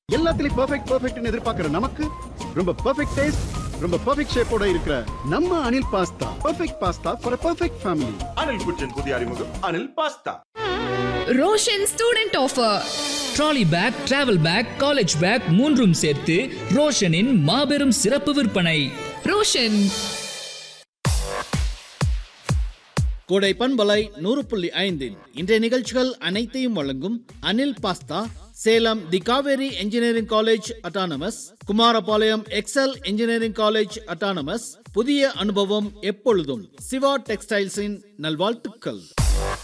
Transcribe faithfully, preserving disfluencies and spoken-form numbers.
எல்லாத்துலயும் பெர்ஃபெக்ட் பெர்ஃபெக்ட்னு எதிர்பார்க்கிற நமக்கு ரொம்ப பெர்ஃபெக்ட் டேஸ்ட், ரொம்ப பெர்ஃபெக்ட் ஷேப்போட இருக்கிற நம்ம Anil pasta. Perfect pasta for perfect family. Anil குச்சின் புதிய அறிமுகம் Anil pasta. Roshan student offer. Trolley bag, travel back, college back மூன்றும் சேர்த்து ரோஷனின் மாபெரும் சிறப்பு விற்பனை. ரோஷன் கோடை பண்பலை நூறு புள்ளி ஐந்தில் இன்றைய நிகழ்ச்சிகள் அனைத்தையும் வழங்கும் அனில் பாஸ்தா, சேலம் தி Kaveri engineering college autonomous, Kumarapalayam XL engineering college autonomous. புதிய அனுபவம் எப்பொழுதும். சிவா டெக்ஸ்டைல்ஸின் நல்வாழ்த்துக்கள்.